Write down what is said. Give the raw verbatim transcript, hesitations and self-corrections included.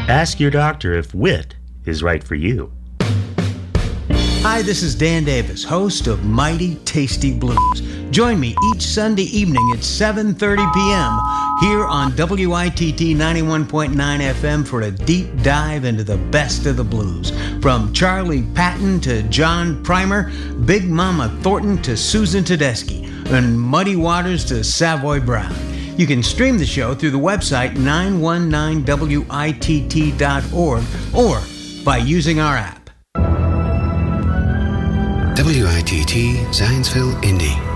Ask your doctor if wit is right for you. Hi, this is Dan Davis, host of Mighty Tasty Blues. Join me each Sunday evening at seven thirty p.m. here on W I T T ninety-one point nine F M for a deep dive into the best of the blues. From Charlie Patton to John Primer, Big Mama Thornton to Susan Tedeschi, and Muddy Waters to Savoy Brown. You can stream the show through the website nine one nine W I T T dot org or by using our app. W I T T Zanesville, Indy.